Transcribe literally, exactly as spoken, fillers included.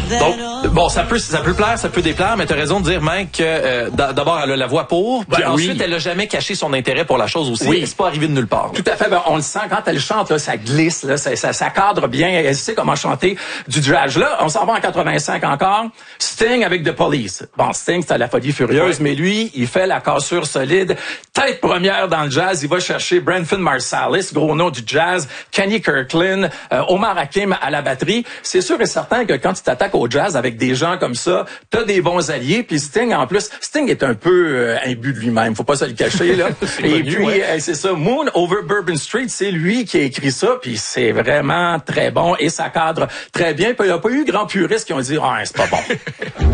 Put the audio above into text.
Donc, bon, ça peut, ça peut plaire, ça peut déplaire, mais t'as raison de dire, Mike, que euh, d'abord, elle a la voix pour, puis ben, ensuite, oui. elle a jamais caché son intérêt pour la chose aussi. Oui. C'est pas arrivé de nulle part. Tout à fait. Ben, on le sent quand elle chante, là, ça glisse, là, ça, ça, ça cadre bien. Elle sait comment chanter du jazz. Là, on s'en va en quatre-vingt-cinq encore. Sting avec The Police. Bon, Sting, c'est à la folie furieuse, oui. mais lui, il fait la cassure solide. Tête première dans le jazz, il va chercher Branford Marsalis, gros nom du jazz, Kenny Kirkland, euh, Omar Hakim à la batterie. C'est sûr et certain que quand tu t'attaques au jazz avec des gens comme ça, t'as des bons alliés. Puis Sting, en plus, Sting est un peu euh, imbu de lui-même, faut pas se le cacher là. Et connu, puis ouais. euh, c'est ça, Moon Over Bourbon Street, c'est lui qui a écrit ça, puis c'est vraiment très bon et ça cadre très bien. Puis il n'y a pas eu grand puriste qui ont dit ah c'est pas bon.